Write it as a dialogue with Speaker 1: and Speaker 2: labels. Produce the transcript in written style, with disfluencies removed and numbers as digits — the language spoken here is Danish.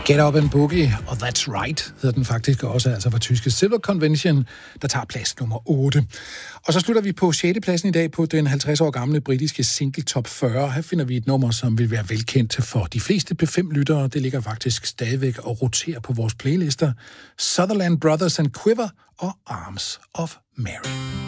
Speaker 1: Get Up and Boogie, og That's Right hedder den faktisk også, altså fra tyske Silver Convention, der tager plads nummer 8. Og så slutter vi på 6. pladsen i dag på den 50 år gamle britiske single Top 40. Her finder vi et nummer, som vil være velkendt for de fleste P5-lyttere. Det ligger faktisk stadigvæk og roterer på vores playlister. Sutherland Brothers and Quiver og Arms of Mary.